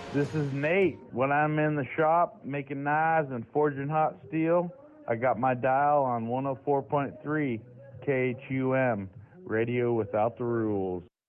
This is Nate. When I'm in the shop making knives and forging hot steel, I got my dial on 104.3 KHUM, radio without the rules.